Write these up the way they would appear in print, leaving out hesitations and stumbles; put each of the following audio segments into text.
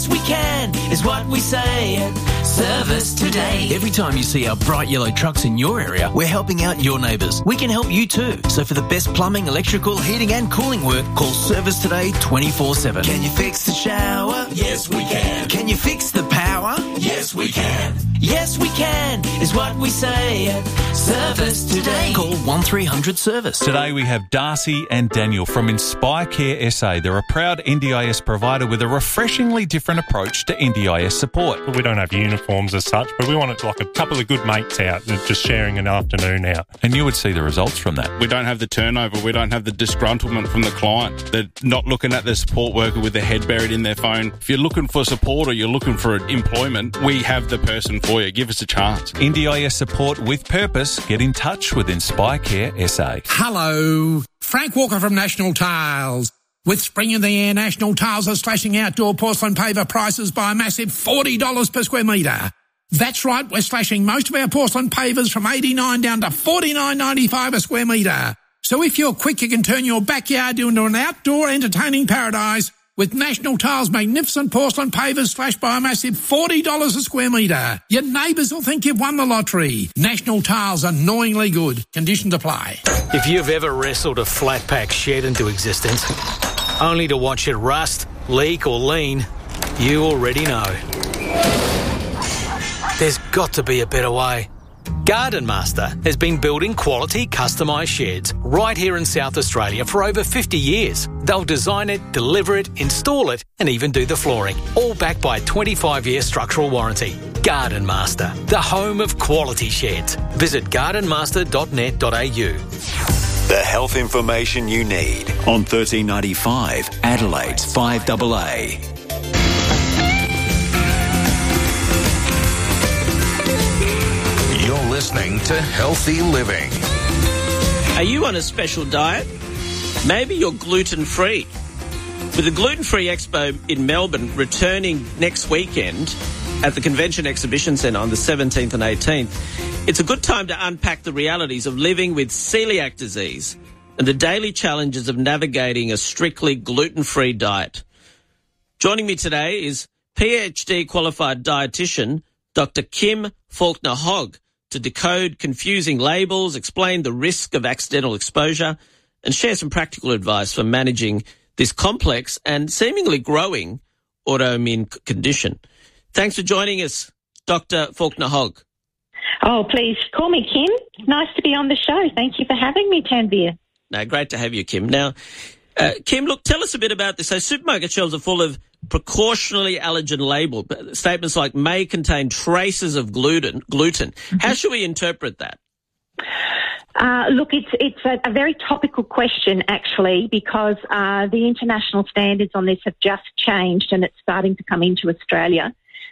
Yes, we can, is what we say at Service Today. Every time you see our bright yellow trucks in your area, we're helping out your neighbours. We can help you too. So for the best plumbing, electrical, heating and cooling work, call Service Today 24/7. Can you fix the shower? Yes, we can. Can you fix the power? Yes, we can. Yes, we can, is what we say at Service Today. Call 1300 Service. Today we have Darcy and Daniel from Inspire Care SA. They're a proud NDIS provider with a refreshingly different approach to NDIS support. We don't have uniforms as such, but we want it like a couple of good mates out, just sharing an afternoon out. And you would see the results from that. We don't have the turnover. We don't have the disgruntlement from the client. They're not looking at the support worker with their head buried in their phone. If you're looking for support or you're looking for employment, we have the person for you. Give us a chance. NDIS support with purpose. Get in touch with Inspire Care SA. Hello, Frank Walker from National Tiles. With spring in the air, National Tiles are slashing outdoor porcelain paver prices by a massive $40 per square metre. That's right, we're slashing most of our porcelain pavers from $89 down to $49.95 a square metre. So if you're quick, you can turn your backyard into an outdoor entertaining paradise with National Tiles' magnificent porcelain pavers slashed by a massive $40 a square metre. Your neighbours will think you've won the lottery. National Tiles, annoyingly good. Conditions apply. If you've ever wrestled a flat pack shed into existence, only to watch it rust, leak or lean, you already know. There's got to be a better way. Garden Master has been building quality customised sheds right here in South Australia for over 50 years. They'll design it, deliver it, install it and even do the flooring, all backed by a 25-year structural warranty. Garden Master, the home of quality sheds. Visit gardenmaster.net.au. The health information you need on 1395 Adelaide's 5AA. You're listening to Healthy Living. Are you on a special diet? Maybe you're gluten-free. With the Gluten-Free Expo in Melbourne returning next weekend at the Convention Exhibition Centre on the 17th and 18th, it's a good time to unpack the realities of living with celiac disease and the daily challenges of navigating a strictly gluten-free diet. Joining me today is PhD qualified dietitian Dr. Kim Faulkner-Hogg to decode confusing labels, explain the risk of accidental exposure, and share some practical advice for managing this complex and seemingly growing autoimmune condition. Thanks for joining us, Dr. Faulkner-Hogg. Oh, please call me Kim. Nice to be on the show. Thank you for having me, Tanvir. No, great to have you, Kim. Now, Kim, look, tell us a bit about this. So supermarket shelves are full of precautionary allergen label statements like may contain traces of gluten. How should we interpret that? Look, it's a very topical question, actually, because the international standards on this have just changed and it's starting to come into Australia.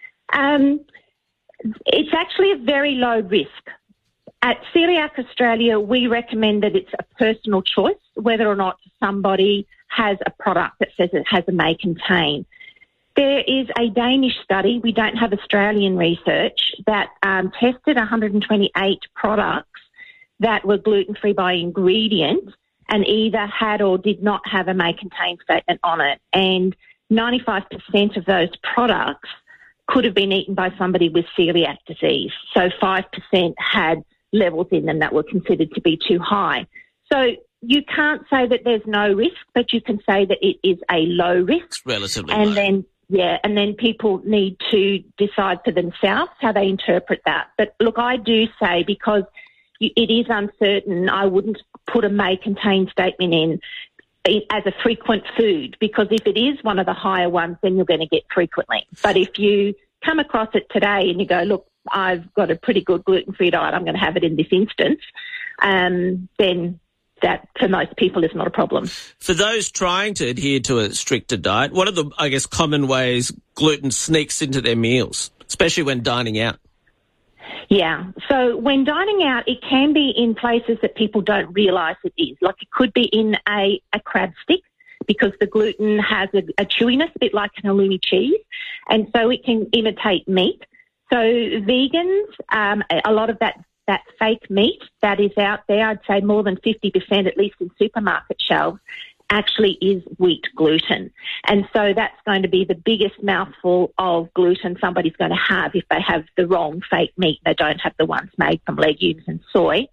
It's actually a very low risk. At Celiac Australia, we recommend that it's a personal choice whether or not somebody has a product that says it has a may contain. There is a Danish study, we don't have Australian research, that tested 128 products that were gluten-free by ingredient and either had or did not have a may contain statement on it. And 95% of those products could have been eaten by somebody with celiac disease. So 5% had levels in them that were considered to be too high. So you can't say that there's no risk, but you can say that it is a low risk. It's relatively and low. And then people need to decide for themselves how they interpret that. But look, I do say because it is uncertain, I wouldn't put a may contain statement in as a frequent food, because if it is one of the higher ones, then you're going to get frequently. But if you come across it today and you go, look, I've got a pretty good gluten-free diet, I'm going to have it in this instance, then that for most people is not a problem. For those trying to adhere to a stricter diet, what are the, I guess, common ways gluten sneaks into their meals, especially when dining out? Yeah, so when dining out, it can be in places that people don't realise it is. Like it could be in a crab stick because the gluten has a chewiness, a bit like an halloumi cheese, and so it can imitate meat. So vegans, a lot of that fake meat that is out there, I'd say more than 50%, at least in supermarket shelves, actually is wheat gluten. And so that's going to be the biggest mouthful of gluten somebody's going to have if they have the wrong fake meat. They don't have the ones made from legumes and soy.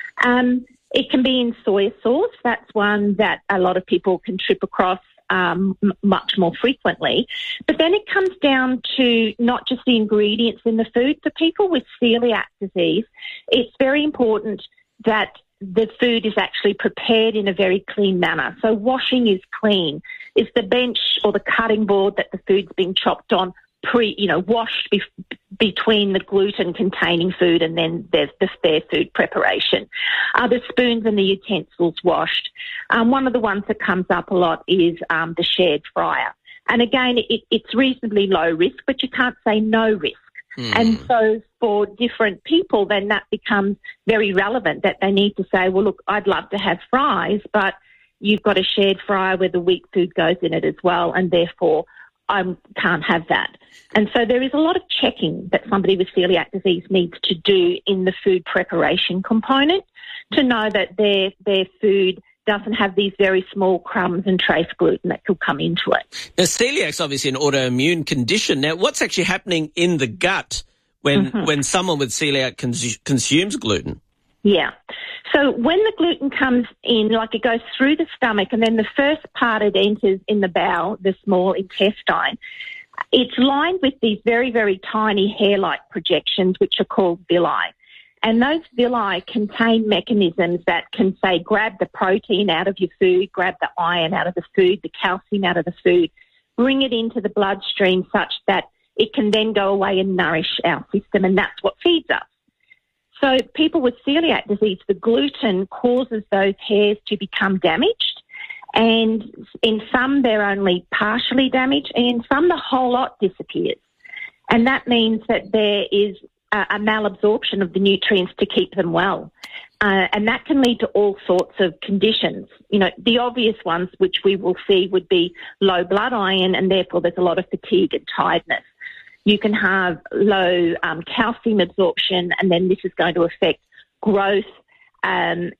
It can be in soy sauce. That's one that a lot of people can trip across much more frequently. But then it comes down to not just the ingredients in the food. For people with celiac disease, it's very important that the food is actually prepared in a very clean manner. So washing is clean. Is the bench or the cutting board that the food's being chopped on washed between the gluten-containing food, and then there's the spare food preparation? Are the spoons and the utensils washed? One of the ones that comes up a lot is the shared fryer. And again, it's reasonably low risk, but you can't say no risk. And so for different people, then that becomes very relevant, that they need to say, well, look, I'd love to have fries, but you've got a shared fryer where the wheat food goes in it as well, and therefore I can't have that. And so there is a lot of checking that somebody with celiac disease needs to do in the food preparation component to know that their food doesn't have these very small crumbs and trace gluten that could come into it. Now, celiac's obviously an autoimmune condition. Now, what's actually happening in the gut when someone with celiac consumes gluten? Yeah. So when the gluten comes in, like it goes through the stomach, and then the first part it enters in the bowel, the small intestine, it's lined with these very, very tiny hair-like projections, which are called villi. And those villi contain mechanisms that can, say, grab the protein out of your food, grab the iron out of the food, the calcium out of the food, bring it into the bloodstream such that it can then go away and nourish our system, and that's what feeds us. So people with celiac disease, the gluten causes those hairs to become damaged, and in some they're only partially damaged, and in some the whole lot disappears. And that means that there is a malabsorption of the nutrients to keep them well. And that can lead to all sorts of conditions. You know, the obvious ones which we will see would be low blood iron, and therefore there's a lot of fatigue and tiredness. You can have low calcium absorption, and then this is going to affect growth and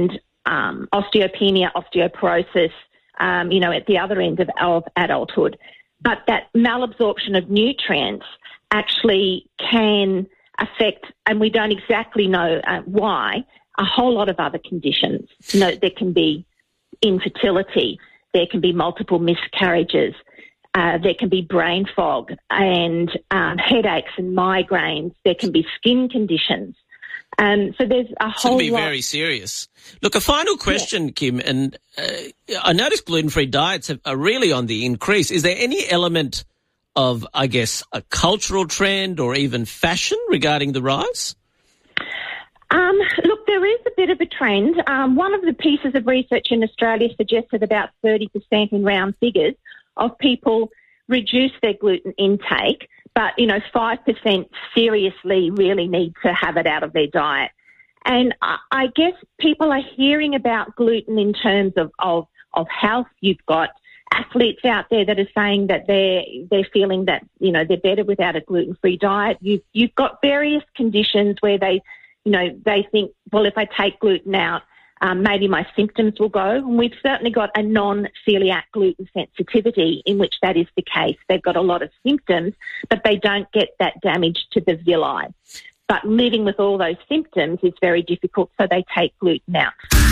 osteopenia, osteoporosis, at the other end of adulthood. But that malabsorption of nutrients actually can affect, and we don't exactly know why, a whole lot of other conditions. You know, there can be infertility, there can be multiple miscarriages, there can be brain fog and headaches and migraines. There can be skin conditions. So there's a whole lot. It can be very serious. Look, a final question, Kim, and I noticed gluten-free diets are really on the increase. Is there any element of, I guess, a cultural trend or even fashion regarding the rise? Look, there is a bit of a trend. One of the pieces of research in Australia suggested about 30% in round figures of people reduce their gluten intake, but, 5% seriously really need to have it out of their diet. And I guess people are hearing about gluten in terms of health. You've got athletes out there that are saying that they're feeling that, they're better without a gluten-free diet. You've got various conditions where they think, well, if I take gluten out, maybe my symptoms will go. And we've certainly got a non-celiac gluten sensitivity in which that is the case. They've got a lot of symptoms, but they don't get that damage to the villi. But living with all those symptoms is very difficult, so they take gluten out.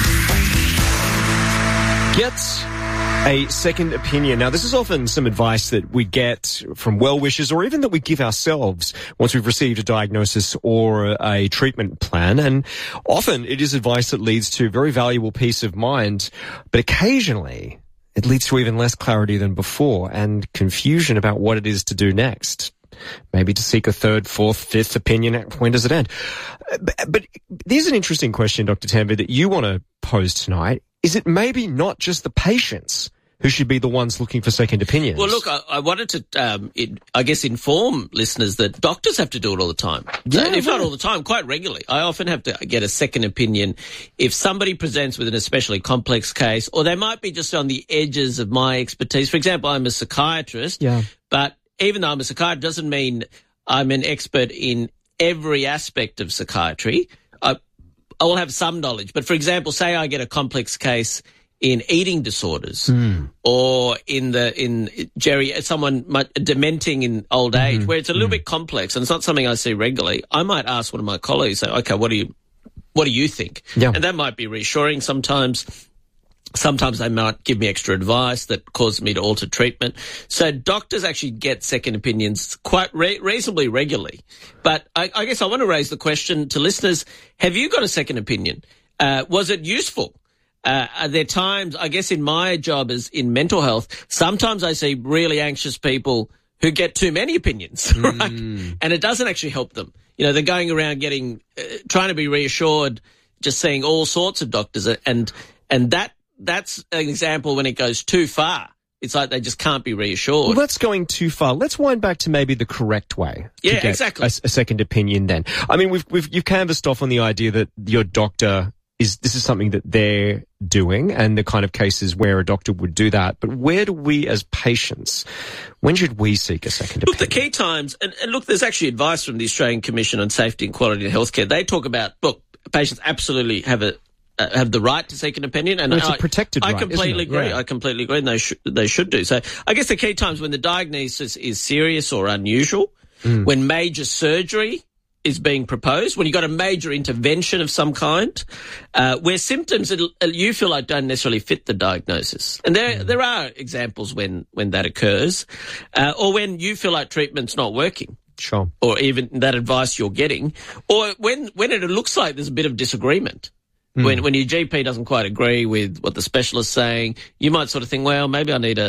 Get a second opinion. Now, this is often some advice that we get from well-wishers, or even that we give ourselves once we've received a diagnosis or a treatment plan. And often it is advice that leads to very valuable peace of mind, but occasionally it leads to even less clarity than before and confusion about what it is to do next. Maybe to seek a third, fourth, fifth opinion. When does it end? But there's an interesting question, Dr. Tambor, that you want to pose tonight. Is it maybe not just the patients who should be the ones looking for second opinions? Well, look, I wanted to, inform listeners that doctors have to do it all the time. Yeah, if not all the time, quite regularly. I often have to get a second opinion if somebody presents with an especially complex case, or they might be just on the edges of my expertise. For example, I'm a psychiatrist, but even though I'm a psychiatrist doesn't mean I'm an expert in every aspect of psychiatry. I will have some knowledge. But, for example, say I get a complex case in eating disorders or in someone dementing in old age, where it's a little bit complex and it's not something I see regularly, I might ask one of my colleagues, say, okay, what do you think? Yeah. And that might be reassuring sometimes. Sometimes they might give me extra advice that causes me to alter treatment. So doctors actually get second opinions quite reasonably regularly. But I guess I want to raise the question to listeners, have you got a second opinion? Was it useful? Are there times, I guess in my job as in mental health, sometimes I see really anxious people who get too many opinions, right? And it doesn't actually help them. You know, they're going around trying to be reassured, just seeing all sorts of doctors, and that's an example when it goes too far. It's like they just can't be reassured. Well, that's going too far. Let's wind back to maybe the correct way. Yeah, to get exactly. A second opinion then. I mean, you've canvassed off on the idea that your doctor this is something that they're doing and the kind of cases where a doctor would do that. But where do we as patients, when should we seek a second opinion? Look, the key times, and look, there's actually advice from the Australian Commission on Safety and Quality in Healthcare. They talk about, look, patients absolutely have the right to seek an opinion, and it's a protected right. I completely agree. Yeah. I completely agree, and they should do so. I guess the key times when the diagnosis is serious or unusual, when major surgery is being proposed, when you've got a major intervention of some kind, where symptoms that you feel like don't necessarily fit the diagnosis, and there are examples when that occurs, or when you feel like treatment's not working. Sure. Or even that advice you're getting, or when it looks like there's a bit of disagreement. When your GP doesn't quite agree with what the specialist's saying, you might sort of think, well, maybe I need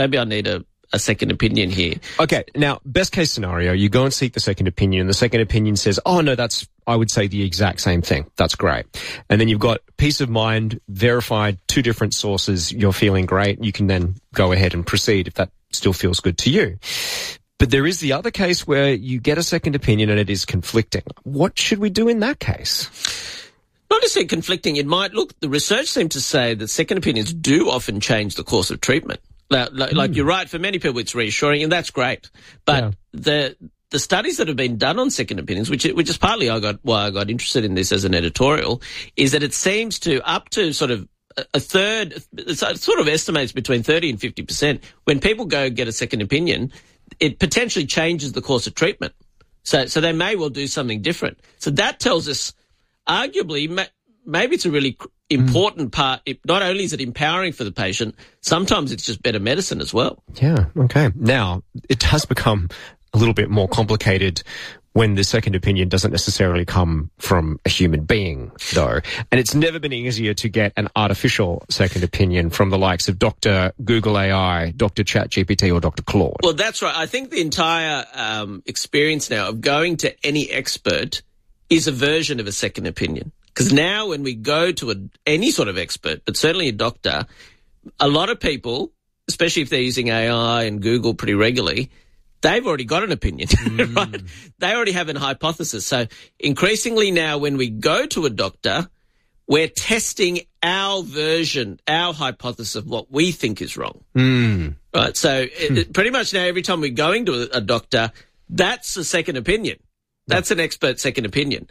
a second opinion here. Okay, now, best case scenario, you go and seek the second opinion, and the second opinion says, oh, no, that's, I would say, the exact same thing. That's great. And then you've got peace of mind, verified, 2 different sources, you're feeling great, you can then go ahead and proceed if that still feels good to you. But there is the other case where you get a second opinion and it is conflicting. What should we do in that case? Not necessarily conflicting. It might look, the research seems to say that second opinions do often change the course of treatment. Like you're right, for many people it's reassuring, and that's great. But the studies that have been done on second opinions, which is partly why I got interested in this as an editorial, is that it seems to up to sort of a third, it sort of estimates between 30 and 50%. When people go get a second opinion, it potentially changes the course of treatment. So they may well do something different. So that tells us, arguably, maybe it's a really important part. Not only is it empowering for the patient, sometimes it's just better medicine as well. Yeah, okay. Now, it does become a little bit more complicated when the second opinion doesn't necessarily come from a human being, though. And it's never been easier to get an artificial second opinion from the likes of Dr. Google AI, Dr. ChatGPT, or Dr. Claude. Well, that's right. I think the entire experience now of going to any expert is a version of a second opinion. Because now when we go to any sort of expert, but certainly a doctor, a lot of people, especially if they're using AI and Google pretty regularly, they've already got an opinion, right? They already have a hypothesis. So increasingly now when we go to a doctor, we're testing our version, our hypothesis of what we think is wrong. Right? So pretty much now every time we're going to a doctor, that's a second opinion. That's an expert second opinion.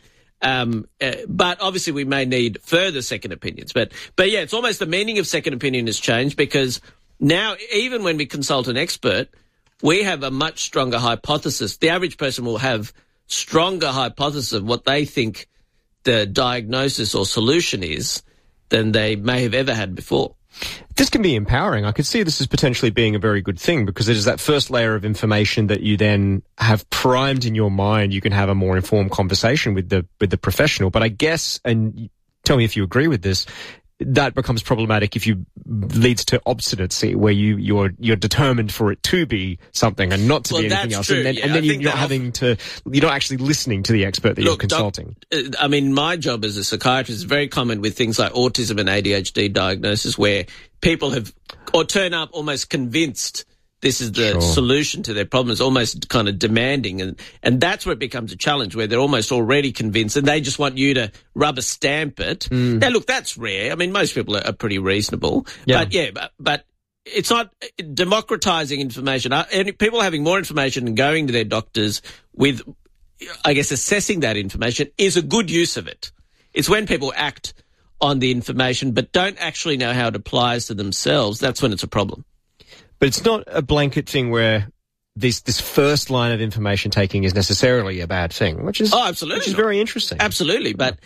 But obviously we may need further second opinions. But yeah, it's almost the meaning of second opinion has changed, because now even when we consult an expert, we have a much stronger hypothesis. The average person will have stronger hypothesis of what they think the diagnosis or solution is than they may have ever had before. This can be empowering. I could see this as potentially being a very good thing, because it is that first layer of information that you then have primed in your mind. You can have a more informed conversation with the professional. But I guess, and tell me if you agree with this, that becomes problematic if you leads to obstinacy, where you're determined for it to be something and not to be anything else. True, and then you're not actually listening to the expert that you're consulting. I mean, my job as a psychiatrist is very common with things like autism and ADHD diagnosis, where people have or turn up almost convinced this is the solution to their problems, almost kind of demanding. And that's where it becomes a challenge, where they're almost already convinced and they just want you to rubber stamp it. Now, look, that's rare. I mean, most people are pretty reasonable. Yeah. But it's not democratizing information. People having more information and going to their doctors with, I guess, assessing that information is a good use of it. It's when people act on the information but don't actually know how it applies to themselves, that's when it's a problem. But it's not a blanket thing where this first line of information taking is necessarily a bad thing, which is very interesting. Absolutely, but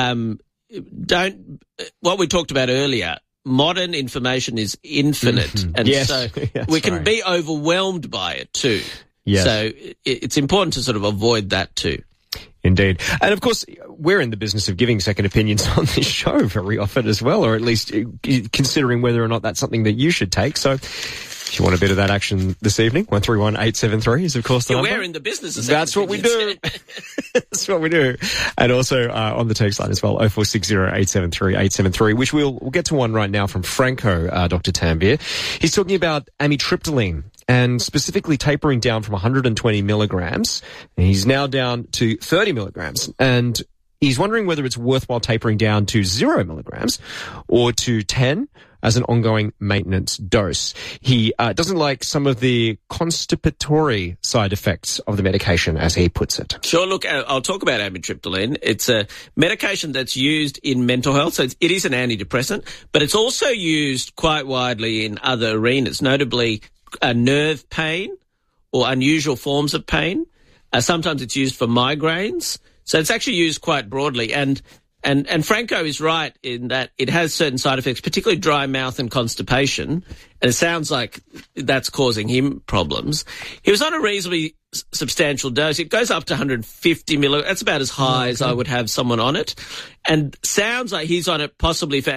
what we talked about earlier, modern information is infinite, and so we can be overwhelmed by it too. Yes. So it's important to sort of avoid that too. Indeed. And of course, we're in the business of giving second opinions on this show very often as well, or at least considering whether or not that's something that you should take. So if you want a bit of that action this evening, 131873 is of course the number. We're in the business of That's what we do. That's what we do. And also on the text line as well, 0460873873, which we'll get to one right now from Franco, Dr. Tambir. He's talking about amitriptyline and specifically tapering down from 120 milligrams. And he's now down to 30 milligrams. And he's wondering whether it's worthwhile tapering down to 0 milligrams or to 10 as an ongoing maintenance dose. He doesn't like some of the constipatory side effects of the medication, as he puts it. Sure, look, I'll talk about amitriptyline. It's a medication that's used in mental health, so it is an antidepressant, but it's also used quite widely in other arenas, notably nerve pain or unusual forms of pain. Sometimes it's used for migraines, so it's actually used quite broadly. And Franco is right in that it has certain side effects, particularly dry mouth and constipation, and it sounds like that's causing him problems. He was on a reasonably substantial dose. It goes up to 150 milligrams. That's about as high as I would have someone on it, and sounds like he's on it possibly for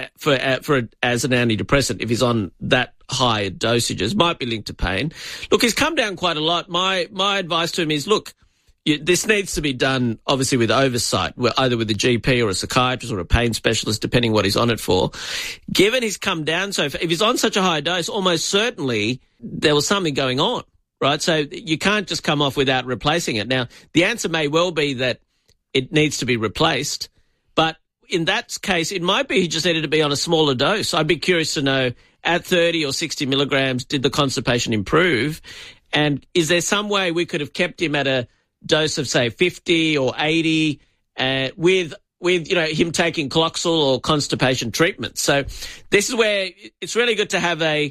as an antidepressant. If he's on that high dosages, might be linked to pain. Look, he's come down quite a lot. My advice to him is, look, this needs to be done, obviously, with oversight, either with a GP or a psychiatrist or a pain specialist, depending what he's on it for. Given he's come down, so if he's on such a high dose, almost certainly there was something going on, right? So you can't just come off without replacing it. Now, the answer may well be that it needs to be replaced, but in that case, it might be he just needed to be on a smaller dose. I'd be curious to know, at 30 or 60 milligrams, did the constipation improve? And is there some way we could have kept him at a dose of, say, 50 or 80 with him taking Cloxil or constipation treatment? So this is where it's really good to have a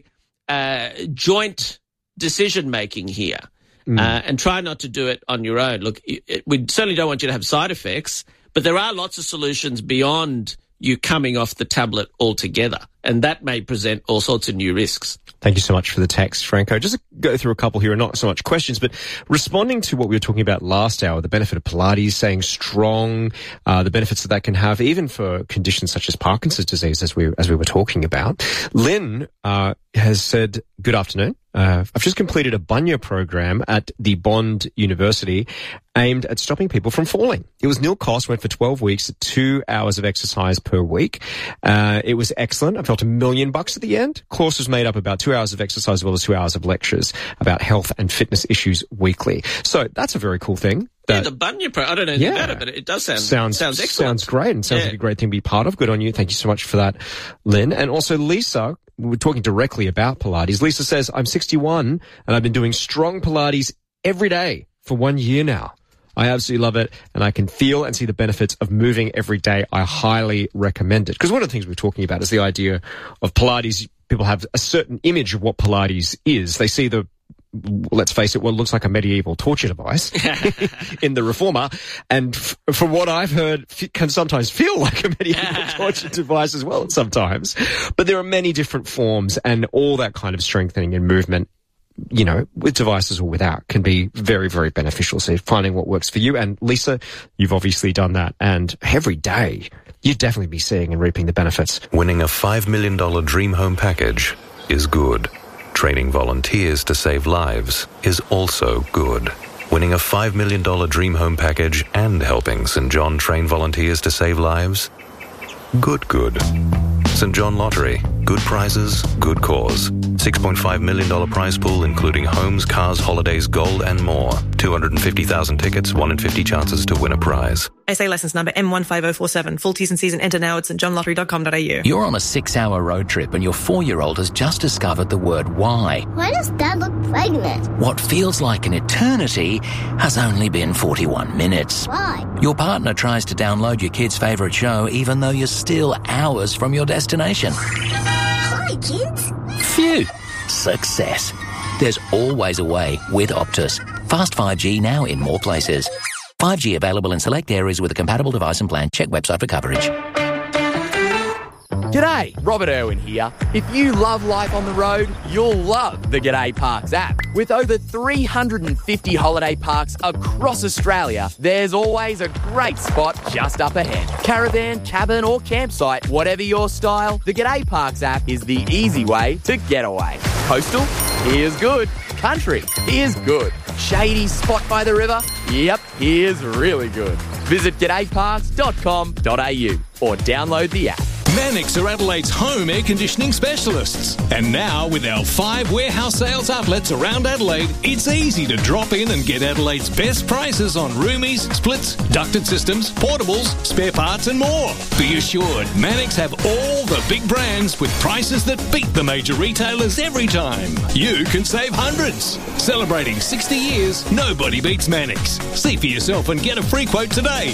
joint decision-making here and try not to do it on your own. Look, we certainly don't want you to have side effects, but there are lots of solutions beyond you coming off the tablet altogether, and that may present all sorts of new risks. Thank you so much for the text, Franco. Just to go through a couple here, and not so much questions, but responding to what we were talking about last hour, the benefit of Pilates, staying strong, the benefits that can have even for conditions such as Parkinson's disease, as we were talking about. Lynn has said, good afternoon. I've just completed a Bunya program at the Bond University aimed at stopping people from falling. It was nil cost, went for 12 weeks, 2 hours of exercise per week. It was excellent. I felt $1 million at the end. Course was made up about 2 hours of exercise as well as 2 hours of lectures about health and fitness issues weekly. So that's a very cool thing. The Bunya program, I don't know anything about it, but it does sounds excellent. Sounds great, and sounds like a great thing to be part of. Good on you. Thank you so much for that, Lynn. And also Lisa, we're talking directly about Pilates. Lisa says, I'm 61 and I've been doing strong Pilates every day for 1 year now. I absolutely love it, and I can feel and see the benefits of moving every day. I highly recommend it. Because one of the things we're talking about is the idea of Pilates. People have a certain image of what Pilates is. They see let's face it, what looks like a medieval torture device in the Reformer, and from what I've heard, can sometimes feel like a medieval torture device as well sometimes. But there are many different forms, and all that kind of strengthening and movement, with devices or without, can be very, very beneficial. So finding what works for you. And Lisa, you've obviously done that, and every day you'd definitely be seeing and reaping the benefits. Winning a $5 million dream home package is good. Training volunteers to save lives is also good. Winning a $5 million dream home package and helping St. John train volunteers to save lives? Good. St. John Lottery. Good prizes, good cause. $6.5 million prize pool including homes, cars, holidays, gold and more. 250,000 tickets, 1 in 50 chances to win a prize. SA licence number M15047. Full T's and C's and enter now at stjohnlottery.com.au. You're on a 6-hour road trip and your 4-year-old has just discovered the word why. Why does Dad look pregnant? What feels like an eternity has only been 41 minutes. Why? Your partner tries to download your kid's favourite show even though you're still hours from your destination. Hi, kids. Phew. Success. There's always a way with Optus. Fast 5G now in more places. 5G available in select areas with a compatible device and plan. Check website for coverage. G'day, Robert Irwin here. If you love life on the road, you'll love the G'day Parks app. With over 350 holiday parks across Australia, there's always a great spot just up ahead. Caravan, cabin or campsite, whatever your style, the G'day Parks app is the easy way to get away. Coastal? Here's good. Country? Here's good. Shady spot by the river? Yep, here's really good. Visit g'dayparks.com.au or download the app. Mannix are Adelaide's home air conditioning specialists. And now, with our 5 warehouse sales outlets around Adelaide, it's easy to drop in and get Adelaide's best prices on roomies, splits, ducted systems, portables, spare parts and more. Be assured, Mannix have all the big brands with prices that beat the major retailers every time. You can save hundreds. Celebrating 60 years, nobody beats Mannix. See for yourself and get a free quote today.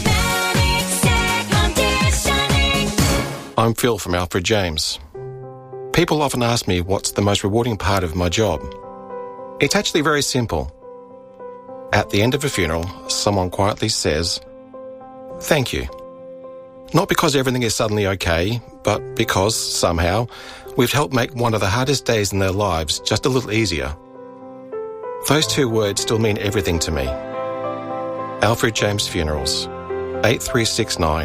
I'm Phil from Alfred James. People often ask me what's the most rewarding part of my job. It's actually very simple. At the end of a funeral, someone quietly says, "Thank you." Not because everything is suddenly okay, but because, somehow, we've helped make one of the hardest days in their lives just a little easier. Those 2 words still mean everything to me. Alfred James Funerals, 8369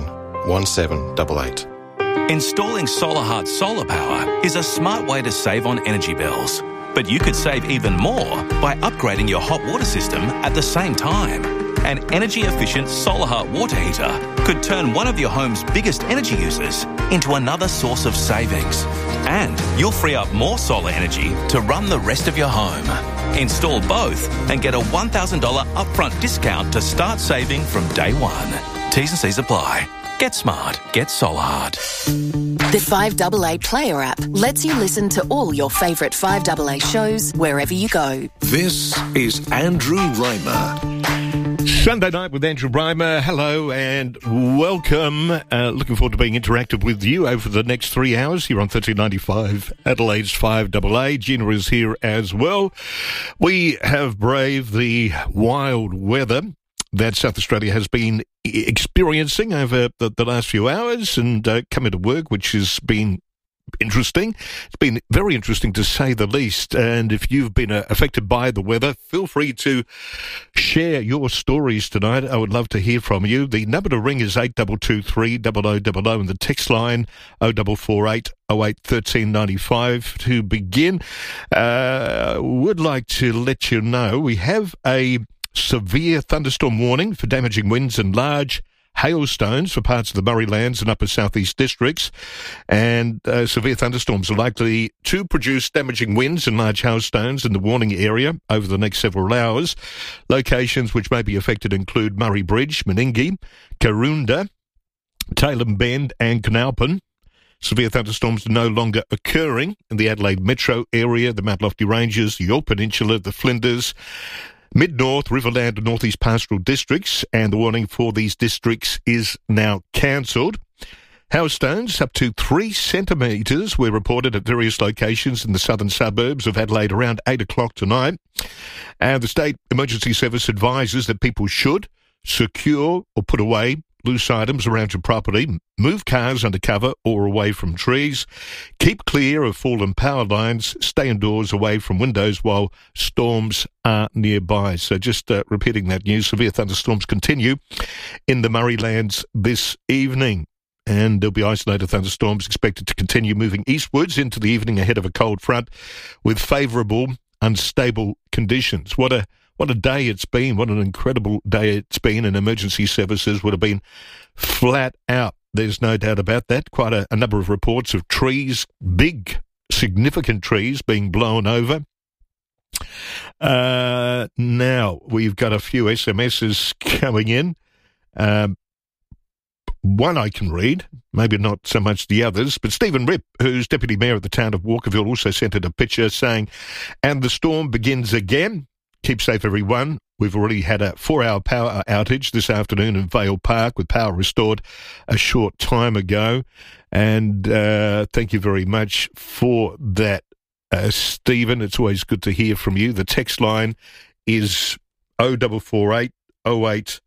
1788. Installing SolarHeart solar power is a smart way to save on energy bills. But you could save even more by upgrading your hot water system at the same time. An energy-efficient SolarHeart water heater could turn one of your home's biggest energy users into another source of savings. And you'll free up more solar energy to run the rest of your home. Install both and get a $1,000 upfront discount to start saving from day one. T's and C's apply. Get smart. Get SolarHeart. The 5AA Player app lets you listen to all your favourite 5AA shows wherever you go. This is Andrew Reimer. Sunday night with Andrew Reimer. Hello and welcome. Looking forward to being interactive with you over the next 3 hours here on 1395 Adelaide's 5AA. Gina is here as well. We have braved the wild weather that South Australia has been experiencing over the last few hours and coming to work, which has been interesting. It's been very interesting to say the least. And if you've been affected by the weather, feel free to share your stories tonight. I would love to hear from you. The number to ring is 8223 0000 and the text line 0448 08 1395 to begin. Would like to let you know we have a severe thunderstorm warning for damaging winds and large hailstones for parts of the Murray-Lands and upper southeast districts. And severe thunderstorms are likely to produce damaging winds and large hailstones in the warning area over the next several hours. Locations which may be affected include Murray Bridge, Meningie, Karoonda, Tailem Bend and Canalpin. Severe thunderstorms are no longer occurring in the Adelaide metro area, the Mount Lofty Ranges, the York Peninsula, the Flinders, Mid-North, Riverland and Northeast Pastoral Districts, and the warning for these districts is now cancelled. Hailstones up to 3 centimetres were reported at various locations in the southern suburbs of Adelaide around 8 o'clock tonight. And the State Emergency Service advises that people should secure or put away loose items around your property, move cars under cover or away from trees, keep clear of fallen power lines, stay indoors away from windows while storms are nearby. So just repeating that news, severe thunderstorms continue in the Murray-Lands this evening. And there'll be isolated thunderstorms expected to continue moving eastwards into the evening ahead of a cold front with favourable, unstable conditions. What a day it's been. What an incredible day it's been. And emergency services would have been flat out. There's no doubt about that. Quite a number of reports of trees, big, significant trees being blown over. Now, we've got a few SMSs coming in. one I can read, maybe not so much the others, but Stephen Ripp, who's Deputy Mayor of the town of Walkerville, also sent in a picture saying, "And the storm begins again. Keep safe, everyone. We've already had a 4-hour power outage this afternoon in Vale Park with power restored a short time ago." And thank you very much for that, Stephen. It's always good to hear from you. The text line is 0448 08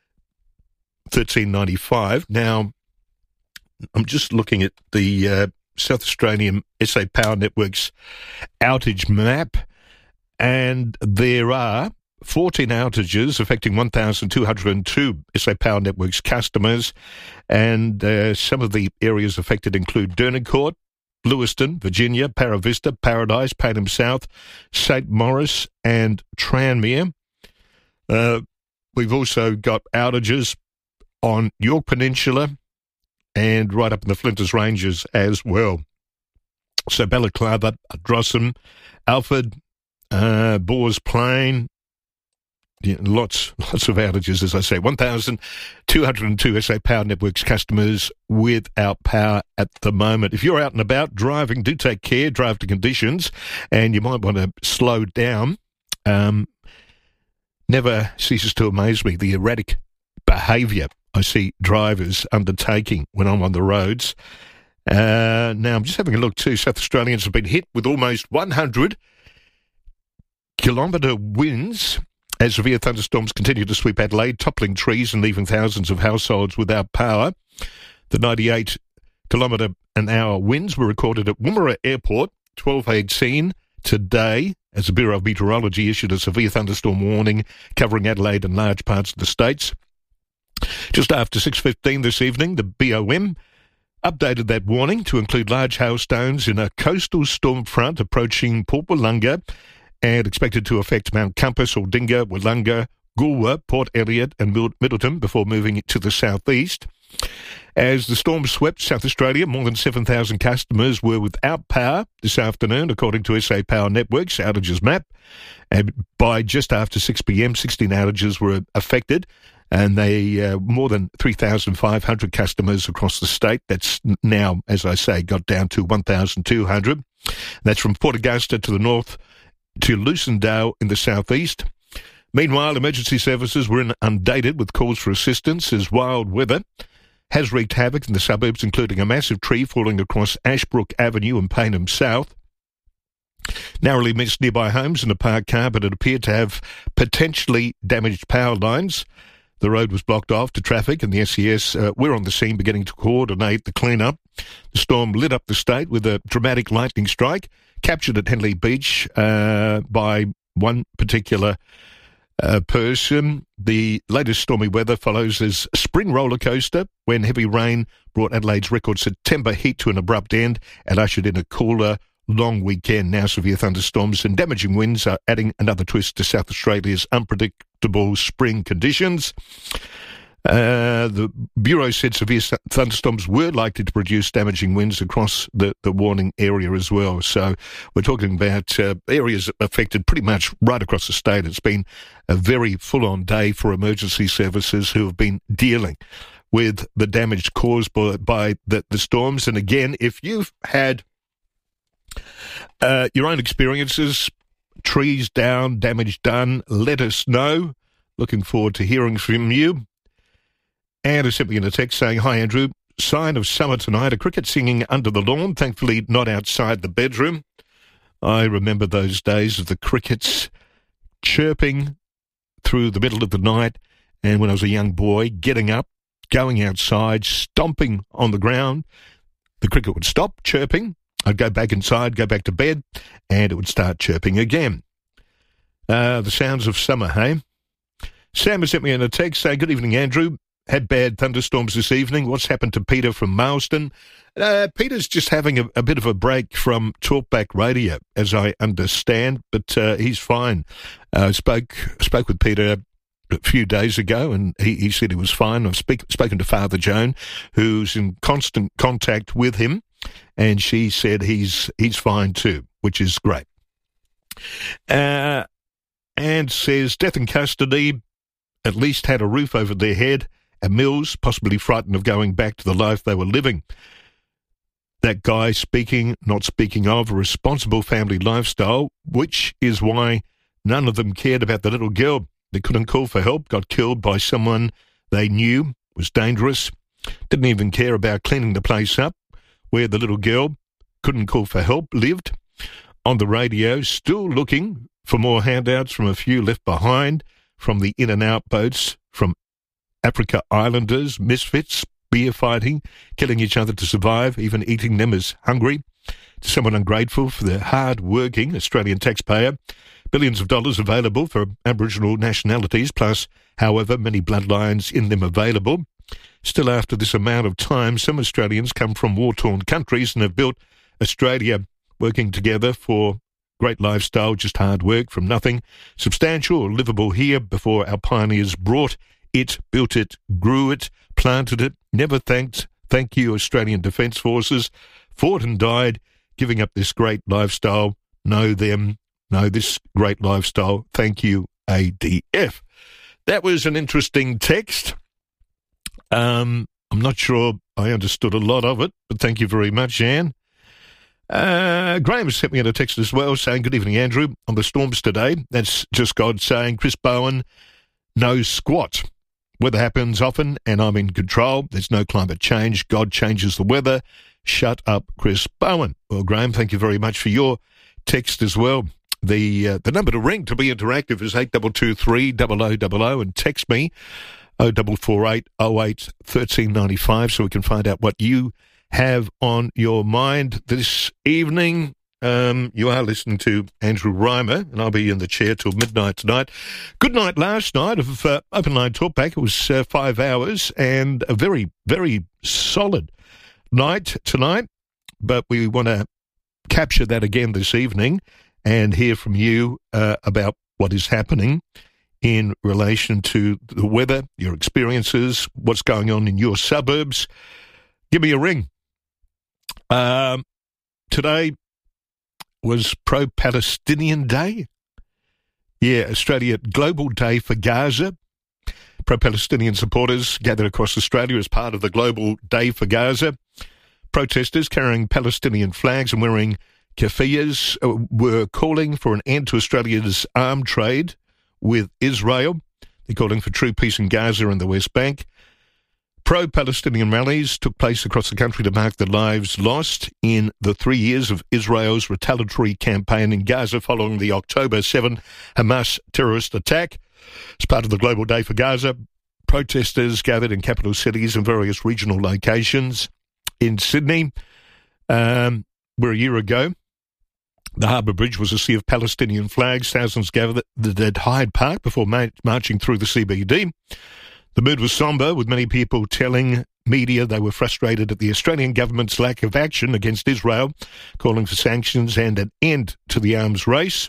1395. Now, I'm just looking at the South Australian SA Power Network's outage map, and there are 14 outages affecting 1,202 SA Power Network's customers, and some of the areas affected include Dernancourt, Lewiston, Virginia, Paravista, Paradise, Payneham South, St Maurice and Tranmere. We've also got outages on York Peninsula and right up in the Flinders Ranges as well. So Balaclava, Drossum, Alfred, Boars Plain, lots of outages, as I say. 1,202 SA Power Networks customers without power at the moment. If you're out and about driving, do take care, drive to conditions, and you might want to slow down. Never ceases to amaze me, the erratic behaviour I see drivers undertaking when I'm on the roads. Now, I'm just having a look too. South Australians have been hit with almost 100-kilometre winds as severe thunderstorms continue to sweep Adelaide, toppling trees and leaving thousands of households without power. The 98-kilometre-an-hour winds were recorded at Woomera Airport, 12:18 today, as the Bureau of Meteorology issued a severe thunderstorm warning covering Adelaide and large parts of the states. Just after 6:15 this evening, the BOM updated that warning to include large hailstones in a coastal storm front approaching Port Wollonga and expected to affect Mount Compass, Aldinga, Wollonga, Goolwa, Port Elliot and Middleton before moving to the southeast. As the storm swept South Australia, more than 7,000 customers were without power this afternoon, according to SA Power Network's outages map. And by just after 6 p.m, 16 outages were affected, and they more than 3,500 customers across the state. That's now, as I say, got down to 1,200. That's from Port Augusta to the north to Lucindale in the southeast. Meanwhile, emergency services were inundated with calls for assistance as wild weather has wreaked havoc in the suburbs, including a massive tree falling across Ashbrook Avenue in Payneham South. Narrowly missed nearby homes in a parked car, but it appeared to have potentially damaged power lines. The road was blocked off to traffic, and the SES were on the scene beginning to coordinate the clean-up. The storm lit up the state with a dramatic lightning strike, captured at Henley Beach by one particular person. The latest stormy weather follows as a spring roller coaster when heavy rain brought Adelaide's record September heat to an abrupt end and ushered in a cooler, long weekend. Now severe thunderstorms and damaging winds are adding another twist to South Australia's unpredictable spring conditions. The Bureau said severe thunderstorms were likely to produce damaging winds across the warning area as well. So we're talking about areas affected pretty much right across the state. It's been a very full-on day for emergency services who have been dealing with the damage caused by the storms. And again, if you've had your own experiences, trees down, damage done, let us know. Looking forward to hearing from you. And sent me in a text saying, "Hi Andrew, sign of summer tonight, a cricket singing under the lawn, thankfully not outside the bedroom." I remember those days of the crickets chirping through the middle of the night, and when I was a young boy, getting up, going outside, stomping on the ground. The cricket would stop chirping. I'd go back inside, go back to bed, and it would start chirping again. The sounds of summer, hey? Sam has sent me in a text saying, "Good evening, Andrew. Had bad thunderstorms this evening. What's happened to Peter from Mailstone?" Peter's just having a bit of a break from Talkback Radio, as I understand, but he's fine. Spoke with Peter a few days ago, and he said he was fine. I've spoken to Father Joan, who's in constant contact with him, and she said he's fine too, which is great. And says, death in custody, at least had a roof over their head at Mills, possibly frightened of going back to the life they were living. That guy not speaking of a responsible family lifestyle, which is why none of them cared about the little girl. They couldn't call for help, got killed by someone they knew was dangerous, didn't even care about cleaning the place up where the little girl, couldn't call for help, lived. On the radio, still looking for more handouts from a few left behind, from the in-and-out boats, from Africa Islanders, misfits, beer fighting, killing each other to survive, even eating them as hungry, to someone ungrateful for the hard-working Australian taxpayer. Billions of dollars available for Aboriginal nationalities, plus however many bloodlines in them available. Still, after this amount of time, some Australians come from war-torn countries and have built Australia working together for great lifestyle, just hard work from nothing, substantial or livable here before our pioneers brought it, built it, grew it, planted it, never thanked. Thank you, Australian Defence Forces, fought and died, giving up this great lifestyle. Know them, know this great lifestyle. Thank you, ADF. That was an interesting text. I'm not sure I understood a lot of it, but thank you very much, Anne. Graham sent me a text as well saying, good evening, Andrew. On the storms today, that's just God saying, Chris Bowen knows squat. Weather happens often and I'm in control. There's no climate change. God changes the weather. Shut up, Chris Bowen. Well, Graham, thank you very much for your text as well. The number to ring to be interactive is 8223 0000 and text me 0448 08 1395 so we can find out what you have on your mind this evening. You are listening to Andrew Reimer, and I'll be in the chair till midnight tonight. Good night last night of Open Line Talkback. It was 5 hours and a very, very solid night tonight, but we want to capture that again this evening and hear from you about what is happening in relation to the weather, your experiences, what's going on in your suburbs. Give me a ring. Today was Pro-Palestinian Day. Yeah, Australia Global Day for Gaza. Pro-Palestinian supporters gathered across Australia as part of the Global Day for Gaza. Protesters carrying Palestinian flags and wearing keffiyehs were calling for an end to Australia's arms trade with Israel. They're calling for true peace in Gaza and the West Bank. Pro-Palestinian rallies took place across the country to mark the lives lost in the 3 years of Israel's retaliatory campaign in Gaza following the October 7 Hamas terrorist attack. As part of the Global Day for Gaza, protesters gathered in capital cities and various regional locations. In Sydney, where a year ago, the Harbour Bridge was a sea of Palestinian flags. Thousands gathered at Hyde Park before marching through the CBD. The mood was sombre, with many people telling media they were frustrated at the Australian government's lack of action against Israel, calling for sanctions and an end to the arms race.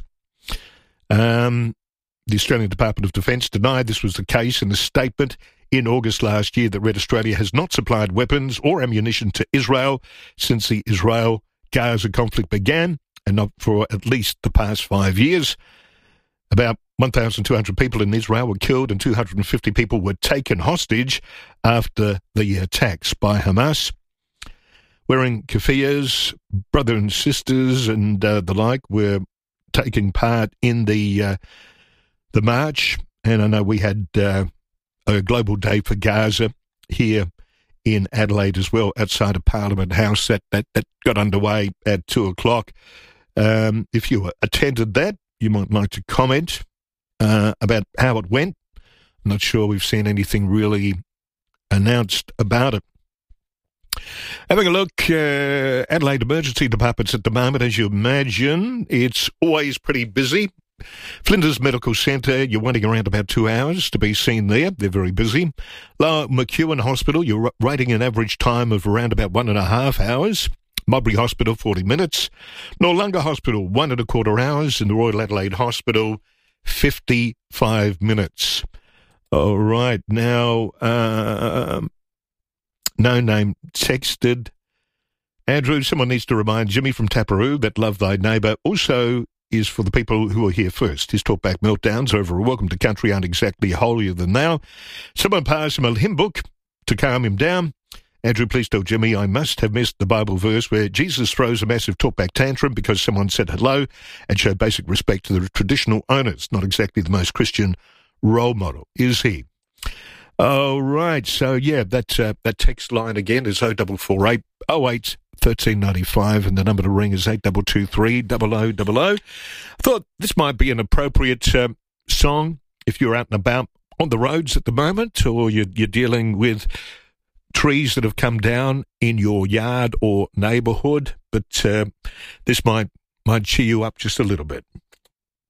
The Australian Department of Defence denied this was the case in a statement in August last year that read Australia has not supplied weapons or ammunition to Israel since the Israel-Gaza conflict began, and not for at least the past 5 years. About 1,200 people in Israel were killed and 250 people were taken hostage after the attacks by Hamas. Wearing keffiyehs, brothers and sisters and the like were taking part in the march. And I know we had a Global Day for Gaza here in Adelaide as well, outside of Parliament House. That got underway at 2 o'clock. If you attended that, you might like to comment about how it went. I'm not sure we've seen anything really announced about it. Having a look, Adelaide Emergency Departments at the moment, as you imagine, it's always pretty busy. Flinders Medical Centre, you're waiting around about 2 hours to be seen there. They're very busy. Lower McEwen Hospital, you're waiting an average time of around about 1.5 hours. Modbury Hospital, 40 minutes. Noarlunga Hospital, 1.25 hours. And the Royal Adelaide Hospital, 55 minutes. All right, now, no name texted. Andrew, someone needs to remind Jimmy from Taparoo that love thy neighbour also is for the people who are here first. His talkback meltdowns over a welcome to country aren't exactly holier than thou. Someone pass him a hymn book to calm him down. Andrew, please tell Jimmy I must have missed the Bible verse where Jesus throws a massive talkback tantrum because someone said hello and showed basic respect to the traditional owners. Not exactly the most Christian role model, is he? All right, so yeah, that text line again is 0448 08 1395, and the number to ring is 8223 0000. I thought this might be an appropriate song if you're out and about on the roads at the moment, or you're dealing with trees that have come down in your yard or neighbourhood, but this might cheer you up just a little bit.